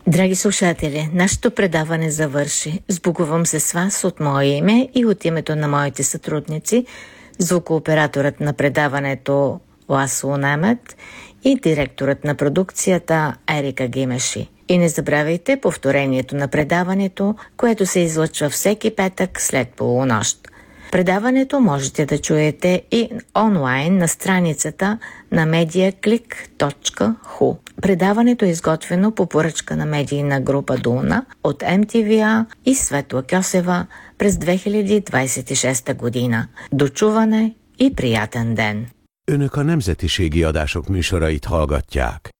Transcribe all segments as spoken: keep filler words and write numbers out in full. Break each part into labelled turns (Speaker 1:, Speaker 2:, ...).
Speaker 1: Драги слушатели, нашето предаване завърши. Сбогувам се с вас от мое име и от името на моите сътрудници, звукооператорът на предаването Ласло Немет и директорът на продукцията Ерика Гимеши. И не забравяйте повторението на предаването, което се излъчва всеки петък след полунощ. Предаването можете да чуете и онлайн на страницата на медиаклик точка ху. Предаването е изготвено по поръчка на медийна група Дуна от Ем Ти Ви А и Светла Кьосева през две хиляди двадесет и шеста година. До чуване и приятен ден!
Speaker 2: Önök a nemzetiségi adások műsorait hallgatják.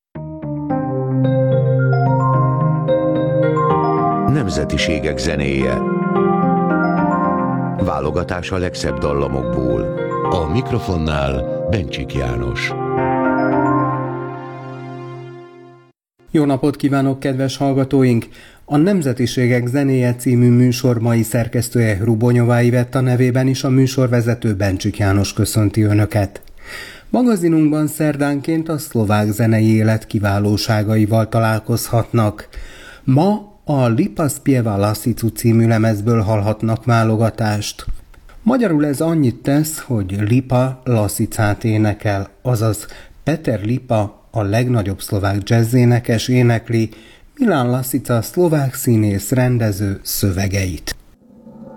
Speaker 2: Nemzetiségek zenéje. Válogatás a legszebb dallamokból. A mikrofonnál Bencsik János.
Speaker 3: Jó napot kívánok, kedves hallgatóink! A Nemzetiségek zenéje című műsor mai szerkesztője Rubonyová Ivetta nevében is a műsorvezető Bencsik János köszönti Önöket. Magazinunkban szerdánként a szlovák zenei élet kiválóságaival találkozhatnak. Ma a Lipa Spieva Lasicu című lemezből hallhatnak válogatást. Magyarul ez annyit tesz, hogy Lipa Lasicát énekel, azaz Peter Lipa, a legnagyobb szlovák jazzénekes énekli Milan Lasica szlovák színész rendező szövegeit.